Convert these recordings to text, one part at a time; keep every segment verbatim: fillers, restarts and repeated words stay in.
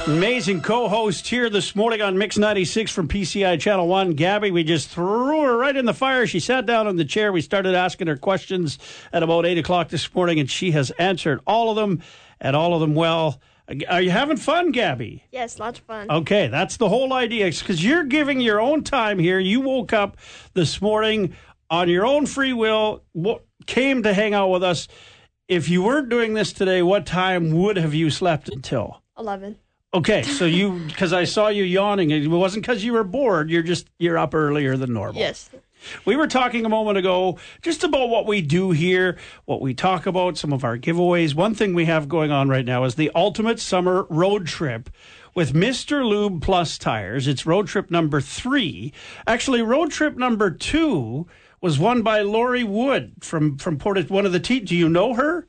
Amazing co-host here this morning on Mix ninety-six from P C I Channel one. Gabby, we just threw her right in the fire. She sat down in the chair. We started asking her questions at about eight o'clock this morning, and she has answered all of them, and all of them well. Are you having fun, Gabby? Yes, lots of fun. Okay, that's the whole idea, because you're giving your own time here. You woke up this morning on your own free will, came to hang out with us. If you weren't doing this today, what time would have you slept until? eleven. Okay, so you, because I saw you yawning, it wasn't because you were bored, you're just, you're up earlier than normal. Yes. We were talking a moment ago just about what we do here, what we talk about, some of our giveaways. One thing we have going on right now is the ultimate summer road trip with Mister Lube Plus Tires. It's road trip number three. Actually, road trip number two was won by Lori Wood from, from Port, one of the te- Do you know her?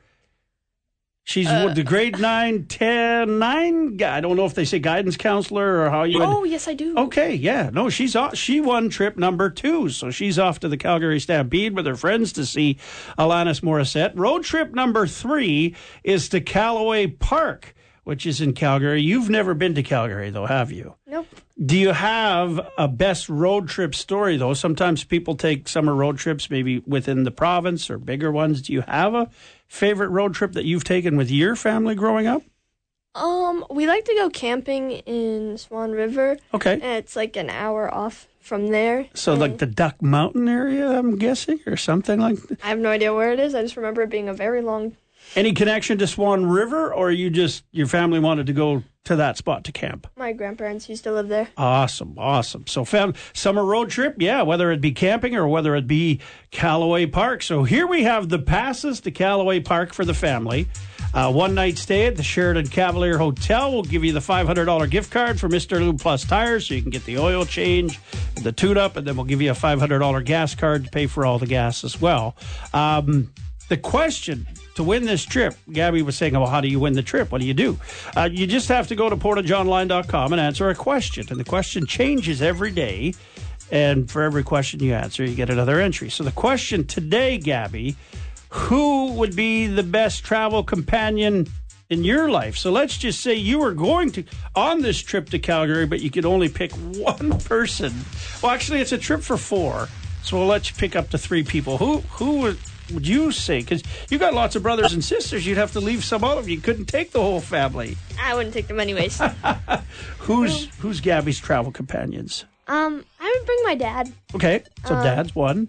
She's uh, the grade nine, ten, nine. I don't know if they say guidance counselor or how you. Oh, would... yes, I do. Okay, yeah, no, she's off. She won trip number two, so she's off to the Calgary Stampede with her friends to see Alanis Morissette. Road trip number three is to Callaway Park, which is in Calgary. You've never been to Calgary, though, have you? Nope. Do you have a best road trip story, though? Sometimes people take summer road trips, maybe within the province or bigger ones. Do you have a favorite road trip that you've taken with your family growing up? Um, we like to go camping in Swan River. Okay. And it's like an hour off from there. So like the Duck Mountain area, I'm guessing, or something like that? I have no idea where it is. I just remember it being a very long... Any connection to Swan River, or you just, your family wanted to go to that spot to camp? My grandparents used to live there. Awesome, awesome. So fam- summer road trip, yeah, whether it be camping or whether it be Callaway Park. So here we have the passes to Callaway Park for the family. Uh, one night stay at the Sheridan Cavalier Hotel. We'll give you the five hundred dollars gift card for Mister Lube Plus Tires so you can get the oil change, the tune-up, and then we'll give you a five hundred dollars gas card to pay for all the gas as well. Um, the question... To win this trip, Gabby was saying, well, how do you win the trip? What do you do? Uh, you just have to go to portage online dot com and answer a question. And the question changes every day. And for every question you answer, you get another entry. So the question today, Gabby, who would be the best travel companion in your life? So let's just say you were going to on this trip to Calgary, but you could only pick one person. Well, actually, it's a trip for four. So we'll let you pick up to three people. Who, who would... would you say? Because you got lots of brothers and sisters. You'd have to leave some out of you. You couldn't take the whole family. I wouldn't take them anyways. Who's who's Gabby's travel companions? Um, I would bring my dad. Okay, so uh, dad's one.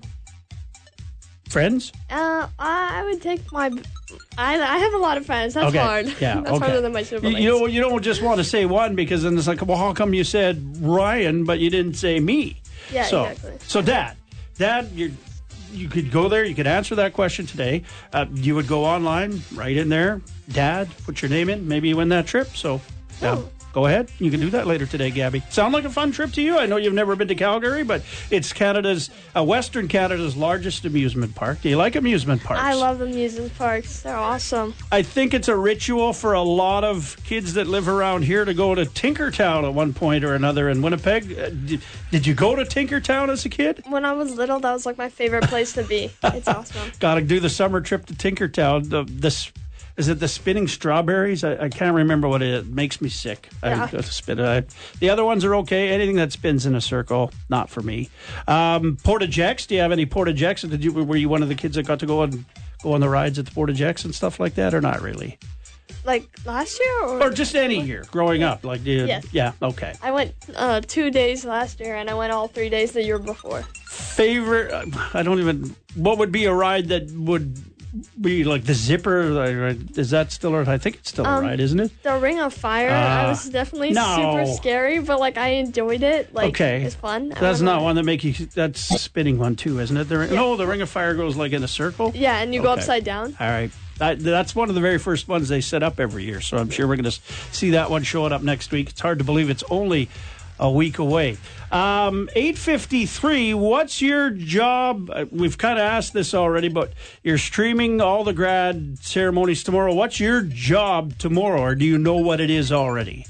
Friends? Uh, I would take my... I, I have a lot of friends. That's okay. hard. Yeah, That's okay. harder than my siblings. You, you, know, you don't just want to say one because then it's like, well, how come you said Ryan, but you didn't say me? Yeah, so, exactly. So dad, dad, you're... You could go there. You could answer that question today. Uh, you would go online, right in there. Dad, put your name in. Maybe you win that trip. So, yeah, oh. Go ahead. You can do that later today, Gabby. Sound like a fun trip to you? I know you've never been to Calgary, but it's Canada's, uh, Western Canada's largest amusement park. Do you like amusement parks? I love amusement parks. They're awesome. I think it's a ritual for a lot of kids that live around here to go to Tinkertown at one point or another in Winnipeg. Uh, did, did you go to Tinkertown as a kid? When I was little, that was like my favorite place to be. It's awesome. Got to do the summer trip to Tinkertown. The, this Is it the spinning strawberries? I, I can't remember what it is. It makes me sick. Yeah. I, I spin, I, the other ones are okay. Anything that spins in a circle, not for me. Um, Portagex. Do you have any Portagex? Did you were you one of the kids that got to go on go on the rides at the Portagex and stuff like that, or not really? Like last year, or, or just any year growing up? Like, you, yes. Yeah. Okay. I went uh, two days last year, and I went all three days the year before. Favorite? I don't even. What would be a ride that would be like the zipper? Is that still? I think it's still um, a ride, isn't it? The Ring of Fire. Uh, I was definitely no. super scary, but like I enjoyed it. Like, okay, it's fun. That's not one that make you. That's a spinning one too, isn't it? The ring, yeah. No, the Ring of Fire goes like in a circle. Yeah, and you okay. go upside down. All right. I, that's one of the very first ones they set up every year, so I'm sure we're going to see that one showing up next week. It's hard to believe it's only a week away. Um, eight fifty-three, what's your job? We've kind of asked this already, but you're streaming all the grad ceremonies tomorrow. What's your job tomorrow, or do you know what it is already?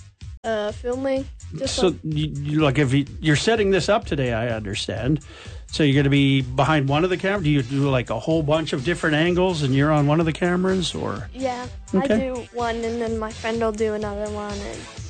Uh, filming. Just so, like, you, you, like, if you, you're setting this up today, I understand. So you're going to be behind one of the cameras? Do you do like a whole bunch of different angles and you're on one of the cameras, or? Yeah, okay. I do one and then my friend will do another one. And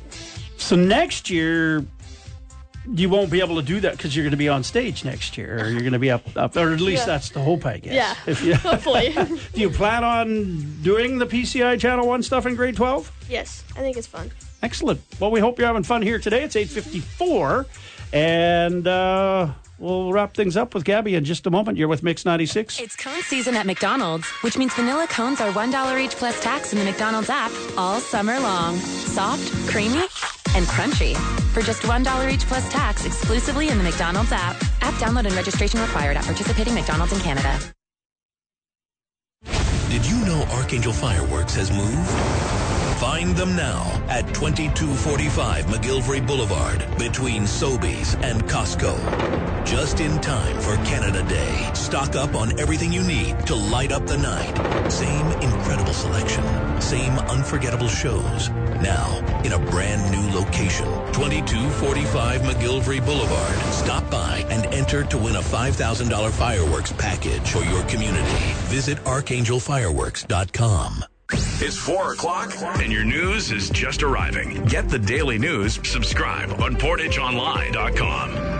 So next year, you won't be able to do that because you're going to be on stage next year, or you're going to be up, up or at least Yeah. that's the hope, I guess. Yeah, If you, hopefully. do you plan on doing the P C I Channel one stuff in grade twelve? Yes, I think it's fun. Excellent. Well, we hope you're having fun here today. It's eight fifty-four, and uh, we'll wrap things up with Gabby in just a moment. You're with Mix ninety-six. It's cone season at McDonald's, which means vanilla cones are one dollar each plus tax in the McDonald's app all summer long. Soft, creamy, and crunchy. For just one dollar each plus tax exclusively in the McDonald's app. App download and registration required at participating McDonald's in Canada. Did you know Archangel Fireworks has moved? Find them now at twenty-two forty-five McGillivray Boulevard between Sobeys and Costco. Just in time for Canada Day. Stock up on everything you need to light up the night. Same incredible selection. Same unforgettable shows. Now in a brand new location. twenty-two forty-five McGillivray Boulevard. Stop by and enter to win a five thousand dollars fireworks package for your community. Visit archangel fireworks dot com. It's four o'clock, and your news is just arriving. Get the daily news. Subscribe on portage online dot com.